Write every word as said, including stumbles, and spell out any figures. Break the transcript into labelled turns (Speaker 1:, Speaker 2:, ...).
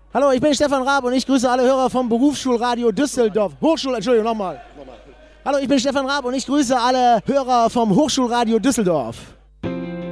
Speaker 1: Hallo, ich bin Stefan Raab und ich grüße alle Hörer vom Berufsschulradio Düsseldorf. Hochschul, Entschuldigung, nochmal. Hallo, ich bin Stefan Raab und ich grüße alle Hörer vom Hochschulradio Düsseldorf.